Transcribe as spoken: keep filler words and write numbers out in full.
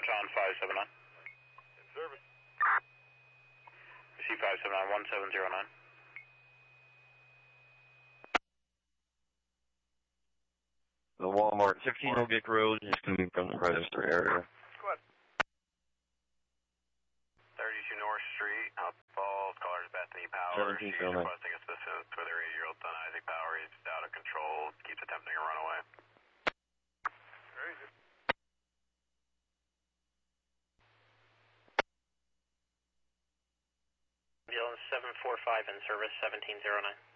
Proton five seven nine. In service. C five seven nine, one seven zero nine. The Walmart, fifteen Ogick Road is coming from the register area. Go ahead. thirty-two North Street, Outfalls, callers Bethany Power. seventeen She's oh nine. requesting assistance with her eight-year-old son, Isaac Power. He's out of control, keeps attempting to run away. Crazy. Ambulance seven four five in service, seventeen oh nine.